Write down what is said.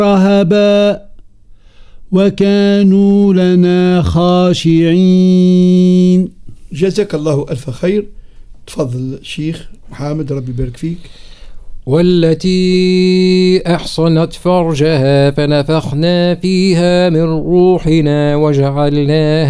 رهبا وكانوا لنا خاشعين. جزاك الله ألف خير. تفضل شيخ محمد، ربي يبارك فيك. والتي أحصنت فرجها فنفخنا فيها من روحنا وجعلناها